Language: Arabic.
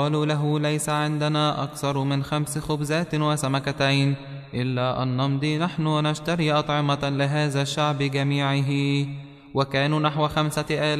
قالوا له ليس عندنا أكثر من 5 خبزات وسمكتين، إلا أن نمضي نحن ونشتري أطعمة لهذا الشعب جميعه. وكانوا نحو 5,000